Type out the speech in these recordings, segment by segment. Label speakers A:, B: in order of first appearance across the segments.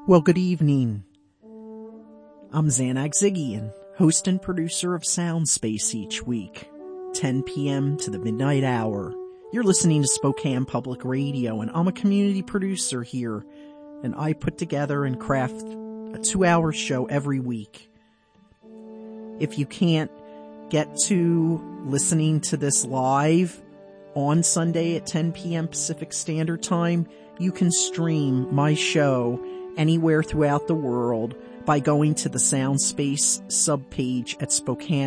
A: Well, good evening. I'm Xanag Ziggian, host and producer of Soundspace each week, 10 p.m. to the midnight hour. You're listening to Spokane Public Radio, and I'm a community producer here, and I put together and craft a 2-hour show every week. If you can't get to listening to this live on Sunday at 10 p.m. Pacific Standard Time, you can stream my show anywhere throughout the world by going to the Soundspace subpage at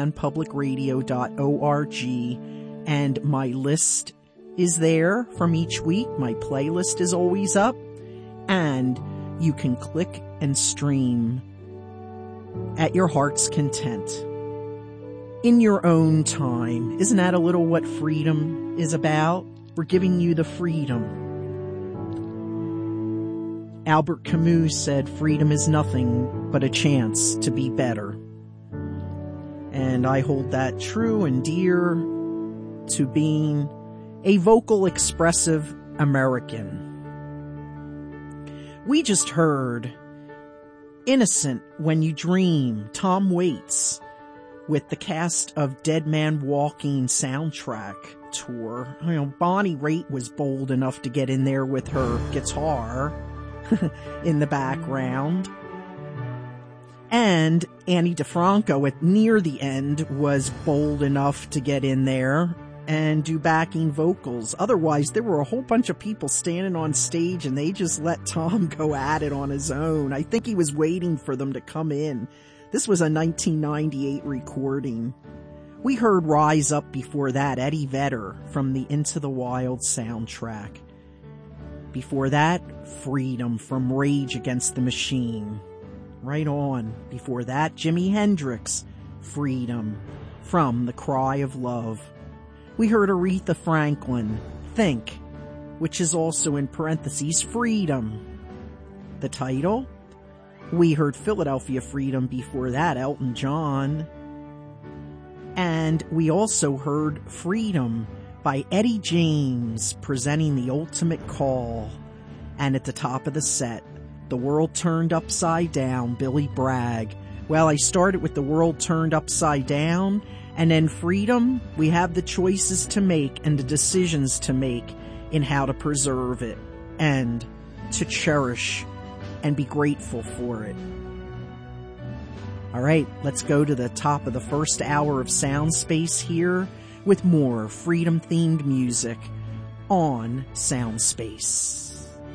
A: SpokanePublicRadio.org, and my list is there from each week. My playlist is always up, and you can click and stream at your heart's content in your own time. Isn't that a little what freedom is about? We're giving you the freedom. Albert Camus said, freedom is nothing but a chance to be better. And I hold that true and dear to being a vocal, expressive American. We just heard Innocent When You Dream, Tom Waits, with the cast of Dead Man Walking soundtrack tour. You know, Bonnie Raitt was bold enough to get in there with her guitar in the background. And Annie DeFranco at near the end was bold enough to get in there and do backing vocals. Otherwise, there were a whole bunch of people standing on stage and they just let Tom go at it on his own. I think he was waiting for them to come in. This was a 1998 recording. We heard Rise Up before that, Eddie Vedder from the Into the Wild soundtrack. Before that, Freedom from Rage Against the Machine. Right on. Before that, Jimi Hendrix, Freedom from The Cry of Love. We heard Aretha Franklin, Think, which is also in parentheses, Freedom. The title? We heard Philadelphia Freedom before that, Elton John. And we also heard Freedom by Eddie James, presenting The Ultimate Call. And at the top of the set, The World Turned Upside Down, Billy Bragg. Well, I started with The World Turned Upside Down, and then Freedom. We have the choices to make and the decisions to make in how to preserve it and to cherish and be grateful for it. All right, let's go to the top of the first hour of Soundspace here with more freedom-themed music on Soundspace.